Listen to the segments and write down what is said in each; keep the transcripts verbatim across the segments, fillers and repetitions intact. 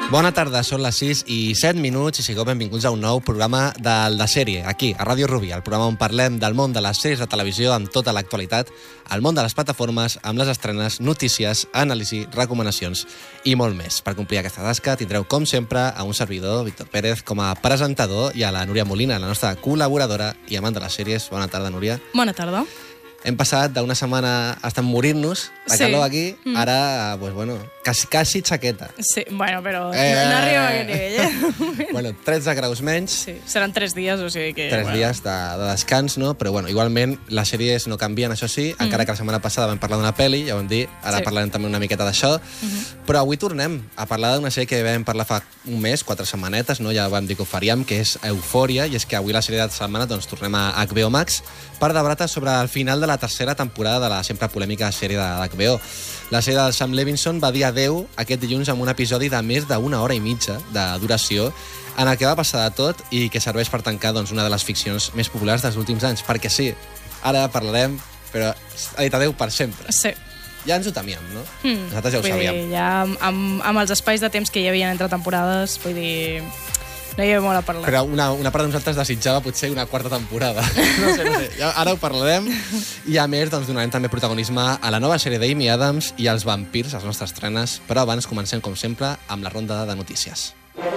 Bona tarda, són les sis i set minuts i sigueu benvinguts a un nou programa del de sèrie, aquí, a Ràdio Rubí, el programa on parlem del món de les sèries de televisió amb tota l'actualitat, el món de les plataformes, amb les estrenes, notícies, anàlisi, recomanacions i molt més. Per complir aquesta tasca tindreu, com sempre, a un servidor, Víctor Pérez, com a presentador, i a la Núria Molina, la nostra col·laboradora i amant de les sèries. Bona tarda, Núria. Bona tarda. Hem passat d'una setmana a estar morint-nos de Sí. calor aquí, Mm. ara, pues, bueno, quasi, quasi xaqueta. Sí, bueno, però Eh. no, no arriba a aquest nivell, eh? Bueno, tretze graus menys, Sí, seran tres dies, o sigui que... tres bueno. dies de, de descans, no? Però bueno, igualment les sèries no canvien, això sí, mm. encara que la setmana passada vam parlar d'una pel·li, ja ho vam dir, ara Sí. parlarem també una miqueta d'això, mm-hmm. però avui tornem a parlar d'una sèrie que vam parlar fa un mes, quatre setmanetes, no? Ja vam dir que ho faríem, que és Eufòria, i és que avui la sèrie de setmana doncs, tornem a H B O Max per debatre sobre el final de la tercera temporada de la sempre polèmica sèrie d'H B O. La sèrie de Sam Levinson va dir adeu aquest dilluns amb un episodi de més d'una hora i mitja de duració en el que va passar de tot i que serveix per tancar doncs, una de les ficcions més populars dels últims anys. Perquè sí, ara parlarem, però ha dit adeu per sempre. Sí. Ja ens ho temíem, no? Mm. Nosaltres ja ho Vull sabíem. Dir, ja amb, amb, amb els espais de temps que hi havia entre temporades, vull dir... No hi havia molt a parlar. Però una, una part de nosaltres desitjava potser una quarta temporada. No sé, no sé. Ja, ara ho parlarem. I a més, doncs, donarem també protagonisme a la nova sèrie d'Amy Adams i als vampirs, les nostres estrenes. Però abans comencem, com sempre, amb la ronda de notícies.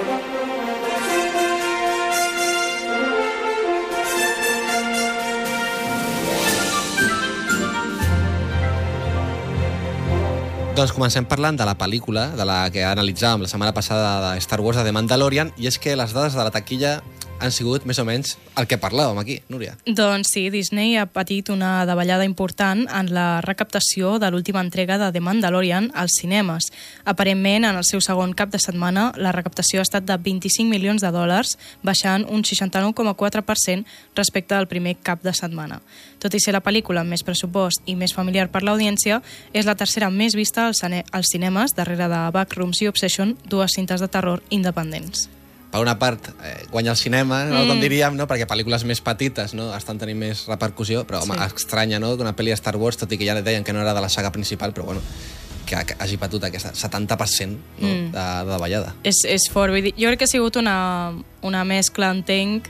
Doncs comencem parlant de la pel·lícula, de la que analitzàvem la setmana passada de Star Wars, de The Mandalorian, i és que les dades de la taquilla han sigut més o menys el que parlàvem aquí, Núria. Doncs sí, Disney ha patit una davallada important en la recaptació de l'última entrega de The Mandalorian als cinemes. Aparentment, en el seu segon cap de setmana, la recaptació ha estat de vint-i-cinc milions de dòlars, baixant un seixanta-nou coma quatre per cent respecte al primer cap de setmana. Tot i ser la pel·lícula amb més pressupost i més familiar per l'audiència, és la tercera més vista als, als cinemes, darrere de Backrooms i Obsession, dues cintes de terror independents. Per una part, eh, guanya el cinema, no? Mm. Com diríem, no? Perquè pel·lícules més petites no? estan tenint més repercussió, però home, Sí. estranya, no?, que una pel·li de Star Wars, tot i que ja deien que no era de la saga principal, però bueno, que, que hagi patut aquest setanta per cent no? Mm. de, de davallada. És, és fort, vull dir, jo crec que ha sigut una, una mescla, entenc,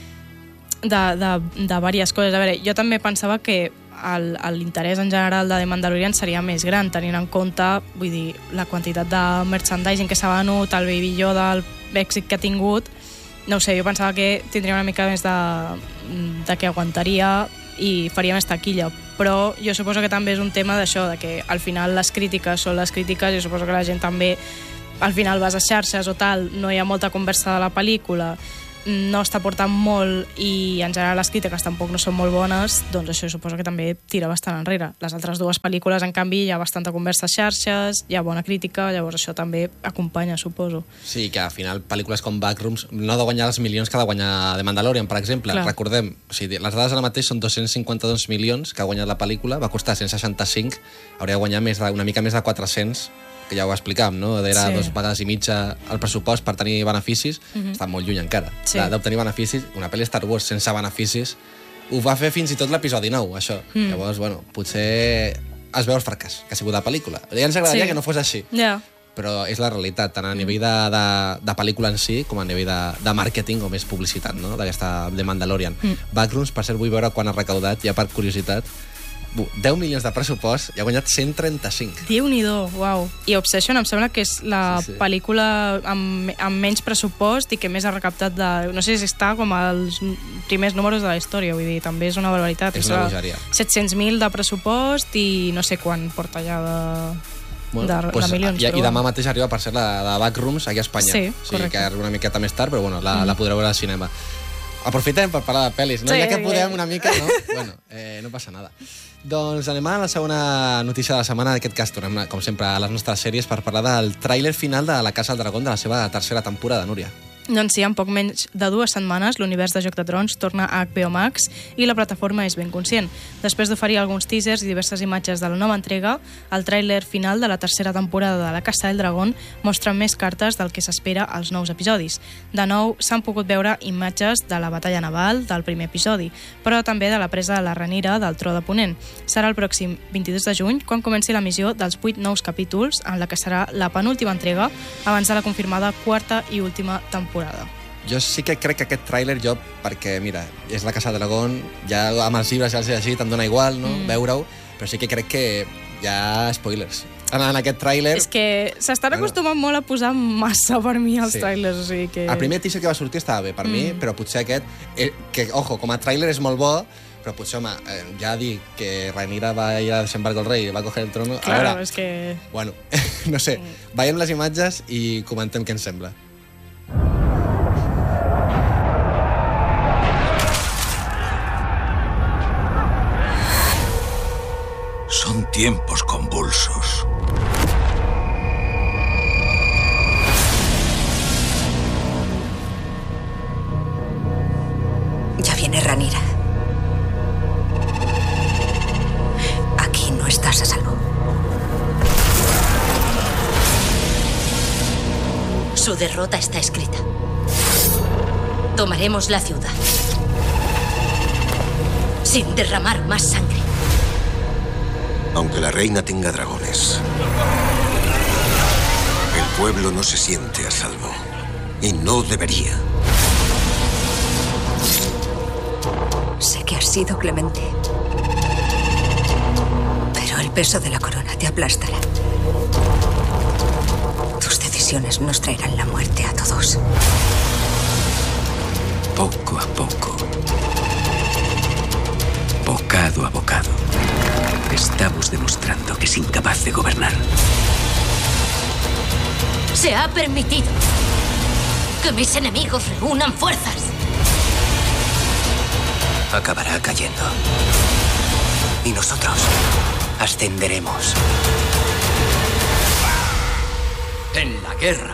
de, de, de diverses coses. A veure, jo també pensava que el- l'interès en general de The Mandalorian seria més gran, tenint en compte, vull dir, la quantitat de merchandising que s'ha venut, el Baby Yoda, l'èxit que ha tingut. No ho sé, jo pensava que tindria una mica més de, de que aguantaria i faria més taquilla, però jo suposo que també és un tema d'això, de que al final les crítiques són les crítiques i suposo que la gent també, al final vas a xarxes o tal, no hi ha molta conversa de la pel·lícula, no està portant molt i en general les crítiques tampoc no són molt bones, doncs això suposo que també tira bastant enrere. Les altres dues pel·lícules, en canvi, hi ha bastanta conversa a xarxes, hi ha bona crítica, llavors això també acompanya, suposo. Sí, que al final pel·lícules com Backrooms no ha de guanyar els milions que ha de guanyar The Mandalorian, per exemple. Clar. Recordem, o sigui, les dades ara mateix són dos-cents cinquanta-dos milions que ha guanyat la pel·lícula, va costar cent seixanta-cinc, hauria de guanyar més de, una mica més de quatre-cents, que ja ho explicàvem, no? Era Sí. dos vegades i mitja el pressupost per tenir beneficis, mm-hmm. està molt lluny encara. Sí. D'obtenir beneficis, una pel·li Star Wars sense beneficis, ho va fer fins i tot l'episodi nou, això. Mm. Llavors, bueno, potser es veu el fracàs que ha sigut la pel·lícula. Ja ens agradaria Sí. que no fos així. Ja. Però és la realitat, tant a nivell de, de, de pel·lícula en si com a nivell de, de màrqueting o més publicitat, no?, d'aquesta The Mandalorian. Mm. Backrooms, per cert, vull veure quan ha recaudat, ja per curiositat, deu milions de pressupost i ha guanyat cent trenta-cinc. Déu-n'hi-do, uau. I Obsession em sembla que és la Sí, sí. pel·lícula amb, amb menys pressupost i que més ha recaptat de... No sé si està com als primers números de la història, vull dir, també és una barbaritat. És una bogeria. set-cents mil de pressupost i no sé quan porta ja de... Bueno, de, pues, de milions. I, però I demà bueno. mateix arriba, per ser la de Backrooms aquí a Espanya. Sí, o sigui, correcte. que arriba una miqueta més tard, però bueno, la, mm. la podreu veure al cinema. Aprofitem per parlar de pel·lis, no? Sí, Ja que sí. podem una mica, no? Bueno, eh, no passa nada. Doncs anem a la segona notícia de la setmana. En aquest cas tornem, com sempre, a les nostres sèries per parlar del tràiler final de La Casa del Dragón de la seva tercera temporada, Núria. Doncs sí, en poc menys de dues setmanes l'univers de Joc de Trons torna a H B O Max i la plataforma és ben conscient. Després d'oferir alguns teasers i diverses imatges de la nova entrega, el tràiler final de la tercera temporada de La Casa del Dragón mostra més cartes del que s'espera als nous episodis. De nou, s'han pogut veure imatges de la batalla naval del primer episodi, però també de la presa de la Rhaenyra del Tro de Ponent. Serà el pròxim vint-i-dos de juny quan comenci l'emissió dels vuit nous capítols en la que serà la penúltima entrega abans de la confirmada quarta i última temporada. Jo sí que crec que aquest tràiler, jo, perquè, mira, és La Casa del Dragón, ja amb els llibres ja els he llegit, em dona igual, no?, mm. veure-ho, però sí que crec que hi ha spoilers. En, en aquest tràiler... És que s'estan bueno. acostumant molt a posar massa per mi els sí. tràilers, o sigui que... El primer teaser que va sortir estava bé per mm. mi, però potser aquest, eh, que, ojo, com a tràiler és molt bo, però potser, home, eh, ja dir que Rhaenyra va ir a desembarcar el rei i va coger el trono... Claro, a veure, és que... Bueno, no sé, mm. veiem les imatges i comentem què ens sembla. Son tiempos convulsos. Ya viene Rhaenyra. Aquí no estás a salvo. Su derrota está escrita. Tomaremos la ciudad. Sin derramar más sangre. Aunque la reina tenga dragones, el pueblo no se siente a salvo. Y no debería. Sé que has sido clemente. Pero el peso de la corona te aplastará. Tus decisiones nos traerán la muerte a todos. Poco a poco. Bocado a bocado. Estamos demostrando que es incapaz de gobernar. Se ha permitido que mis enemigos reúnan fuerzas. Acabará cayendo. Y nosotros ascenderemos. En la guerra.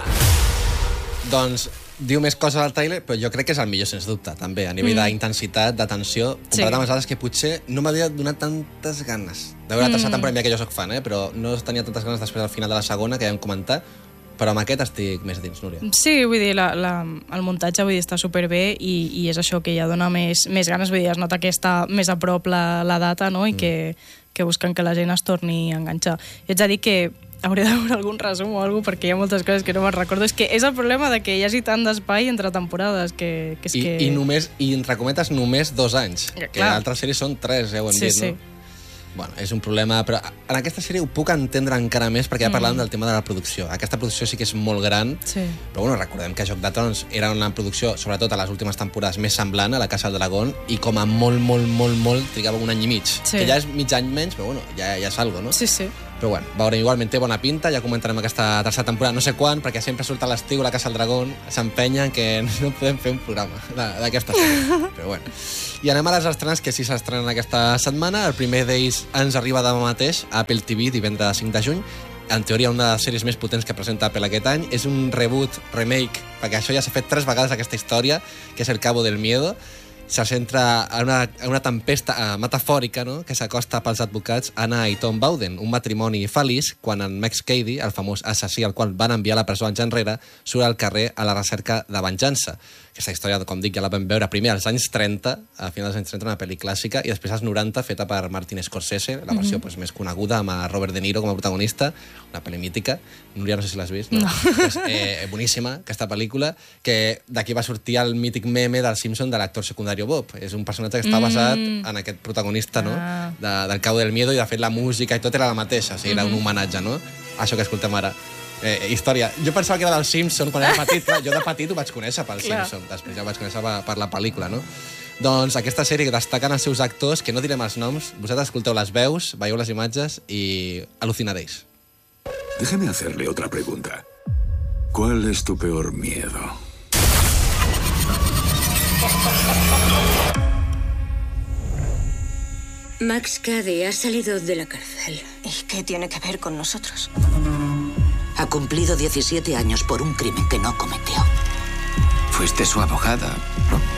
Doncs diu més coses al tràiler, però jo crec que és el millor, sens dubte, també, a nivell mm. d'intensitat, d'atenció, comparat sí. amb les altres que potser no m'havia donat tantes ganes de veure la tercera temporada, mira que jo soc fan, eh? però no tenia tantes ganes després del final de la segona, que ja hem comentat, però amb aquest estic més dins, Núria. Sí, vull dir, la, la, el muntatge vull dir, està superbé i, i és això que ja dona més, més ganes, vull dir, es nota que està més a prop la, la data, no?, i mm. que, que busquen que la gent es torni a enganxar. I ets a dir que hauré de veure algun resum o alguna cosa, perquè hi ha moltes coses que no me'n recordo. És que és el problema de que hi hagi tant d'espai entre temporades, que, que és I, que... I només, i entre cometes, només dos anys. Ja, que altres sèries són tres, ja ho hem sí, dit, sí. no? Bueno, és un problema, però en aquesta sèrie ho puc entendre encara més perquè ja parlàvem mm. del tema de la producció. Aquesta producció sí que és molt gran, sí. però bueno, recordem que Joc de Trons era una producció, sobretot a les últimes temporades, més semblant a La Casa del Dragón, i com a molt, molt, molt, molt, trigava un any i mig. Sí. Que ja és mig any menys, però bueno, ja, ja és algo, no? Sí, sí. Però bueno, veurem, igualment té bona pinta, ja comentarem aquesta tercera temporada, no sé quan, perquè sempre surt a l'estiu La Casa del Dragón, s'empenyen que no podem fer un programa d'aquesta sèrie. Però bueno. I anem a les estrenes que sí s'estrenen aquesta setmana. El primer d'ells ens arriba demà mateix a Apple T V, divendres cinc de juny. En teoria, una de les sèries més potents que presenta Apple aquest any. És un reboot, remake, perquè això ja s'ha fet tres vegades aquesta història, que és El Cabo del Miedo. Se centra en una, en una tempesta uh, metafòrica, no?, que s'acosta pels advocats Anna i Tom Bowden, un matrimoni feliç quan en Max Cady, el famós assassí al qual van enviar a la presó anys enrere, surt al carrer a la recerca de venjança. Aquesta història, com dic, ja la vam veure primer als anys trenta, a finals dels anys trenta, una pel·li clàssica, i després als noranta, feta per Martin Scorsese, la versió mm-hmm. pues, més coneguda, amb Robert De Niro com a protagonista, una pel·li mítica. Núria, no sé si l'has vist. No. no. Pues, eh, boníssima, aquesta pel·lícula, que d'aquí va sortir el mític meme del Simpson de l'actor secundari Bob. És un personatge que està basat mm. en aquest protagonista, no?, ah. de, del Cabo del Miedo, i de fet la música i tot era la mateixa, o sigui, era mm-hmm. un homenatge, no?, això que escoltem ara. Eh, història. Jo pensava que era del Simpson quan era petit. Clar, jo de petit ho vaig conèixer pel Clar. Simpson. Després ja ho vaig conèixer per, per la pel·lícula, no? Doncs aquesta sèrie que destaquen els seus actors, que no direm els noms, vosaltres escolteu les veus, veieu les imatges i al·lucinaréis. Déjame hacerle otra pregunta. ¿Cuál es tu peor miedo? Max Cady ha salido de la cárcel. ¿Y qué tiene que ver con nosotros? Ha cumplido diecisiete años por un crimen que no cometió. Fuiste su abogada, ¿no?